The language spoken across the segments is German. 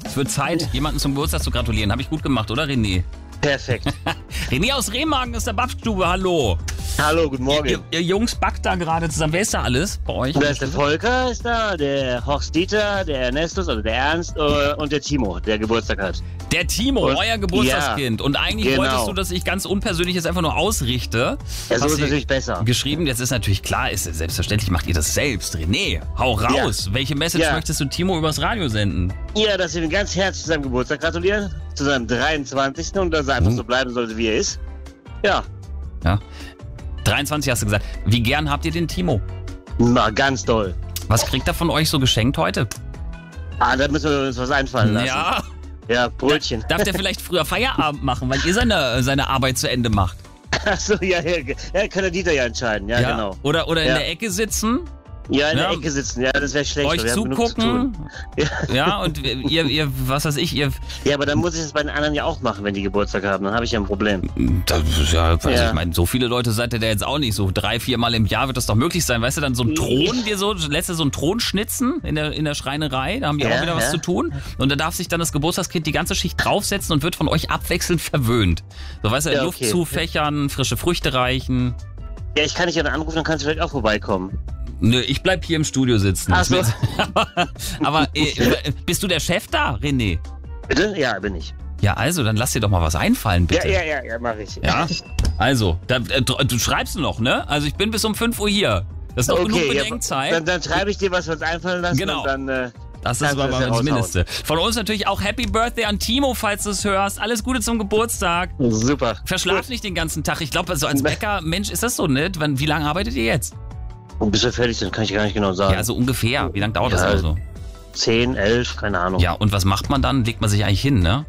Es wird Zeit, jemanden zum Geburtstag zu gratulieren. Habe ich gut gemacht, oder René? Perfekt. René aus Remagen ist der Babstube, hallo. Hallo, guten Morgen. Ihr Jungs backt da gerade zusammen. Wer ist da alles bei euch? Da ist der Volker, ist da, der Horst Dieter, der Ernestus, also der Ernst und der Timo, der Geburtstag hat. Der Timo, Und- euer Geburtstagskind. Und eigentlich genau. wolltest du, dass ich ganz unpersönlich jetzt einfach nur ausrichte. Ja, so Hast ist du natürlich besser. geschrieben, jetzt ist natürlich klar, selbstverständlich macht ihr das selbst. René, hau raus. Welche Message Ja. möchtest du Timo übers Radio senden? Ja, dass wir ihm ganz herzlich zu seinem Geburtstag gratulieren, zu seinem 23. und dass er einfach so bleiben sollte, wie er ist. Ja, Ja. 23 hast du gesagt. Wie gern habt ihr den Timo? na, ganz toll. Was kriegt er von euch so geschenkt heute? Ah, da müssen wir uns was einfallen lassen. Ja. Ja, Brötchen. Darf der vielleicht früher Feierabend machen, weil ihr seine Arbeit zu Ende macht? Achso, ja, kann der Dieter ja entscheiden. Ja, genau. Oder in Ja. der Ecke sitzen, Ja, in Ja. der Ecke sitzen, ja, das wäre schlecht. euch weil wir haben genug zu zugucken. tun. Ja. Ja, und ihr, was weiß ich, ihr. Ja, aber dann muss ich das bei den anderen ja auch machen, wenn die Geburtstag haben. Dann habe ich ja ein Problem. Das ist ja, also Ja. ich meine, so viele Leute seid ihr da jetzt auch nicht. So 3-4 Mal im Jahr wird das doch möglich sein. Weißt du, dann so ein Thron lässt du so einen Thron schnitzen in der Schreinerei, da haben die auch Ja, wieder was ja. zu tun. Und da darf sich dann das Geburtstagskind die ganze Schicht draufsetzen und wird von euch abwechselnd verwöhnt. So, weißt du, Ja, Luft okay. zufächern, frische Früchte reichen. Ja, ich kann dich ja dann anrufen, dann kannst du vielleicht auch vorbeikommen. Nö, ich bleib hier im Studio sitzen. Ach so. aber bist du der Chef da, René? Bitte? Ja, bin ich. Ja, also, dann lass dir doch mal was einfallen, bitte. Ja, mach ich. Ja? Also, du schreibst noch, ne? Also ich bin bis um 5 Uhr hier. Das ist noch genug ja, Bedenkzeit. dann schreibe ich dir was wir uns einfallen lassen Genau. und dann Das kannst ist du aber das ja das raushauen. Mindeste. Von uns natürlich auch Happy Birthday an Timo, falls du es hörst. Alles Gute zum Geburtstag. Super. Verschlaf nicht den ganzen Tag. Ich glaube, so als Bäcker, Mensch, ist das so, ne? Wie lange arbeitet ihr jetzt? Und bis wir fertig sind, kann ich gar nicht genau sagen. Ja, also ungefähr. Wie lange dauert das Ja, also? 10, 11, keine Ahnung. Ja, und was macht man dann? Legt man sich eigentlich hin, ne?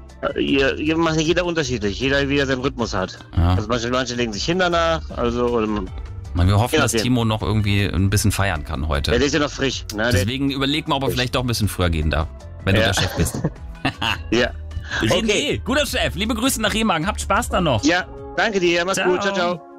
Ihr macht ja jeder unterschiedlich, jeder wie er seinen Rhythmus hat. Ja. Also manche legen sich hin danach, also oder, Wir hoffen, Ja, dass ja. Timo noch irgendwie ein bisschen feiern kann der heute. ist ja noch frisch. Ne? Deswegen überleg mal, ob er vielleicht doch ein bisschen früher gehen darf, wenn du Ja. der Chef bist. Ja. René, Okay. guter Chef. Liebe Grüße nach Remagen. Habt Spaß da noch. Ja, danke dir, mach's Ciao. gut, ciao, ciao.